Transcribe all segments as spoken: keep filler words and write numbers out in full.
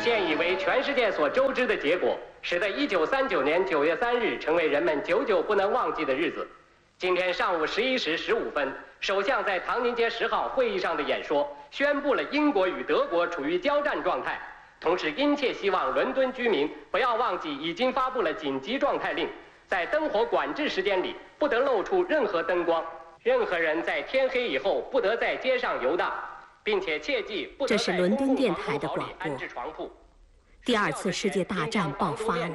现已为全世界所周知的结果，使得一九三九年九月三日成为人们久久不能忘记的日子。今天上午十一时十五分，首相在唐宁街十号会议上的演说，宣布了英国与德国处于交战状态，同时殷切希望伦敦居民不要忘记已经发布了紧急状态令，在灯火管制时间里不得露出任何灯光，任何人在天黑以后不得在街上游荡，并且切记不得在公共防护壕里安置床铺。 第二次世界大战爆发了。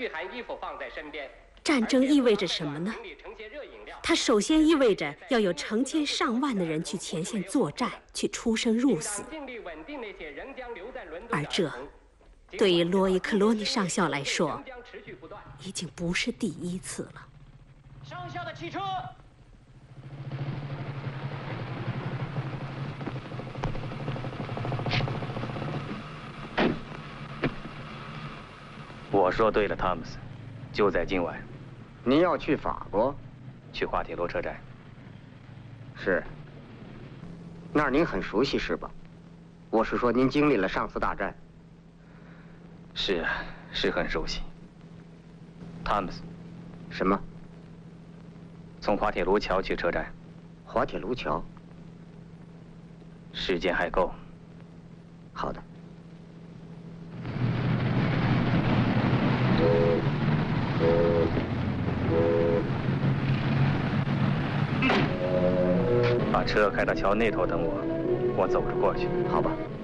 战争意味着什么呢？它首先意味着要有成千上万的人去前线作战，去出生入死。而这，对于罗伊·克罗尼上校来说，已经不是第一次了。 上校的汽车。 我说对了，汤姆斯，就在今晚。 您要去法国？ 去滑铁卢车站。 是。那儿您很熟悉是吧？我是说您经历了上次大战。 是啊，是很熟悉。汤姆斯。 什么？ 从滑铁卢桥去车站。 滑铁卢桥。 时间还够。 好的。 把车开到桥那头等我，我走着过去。 好吧。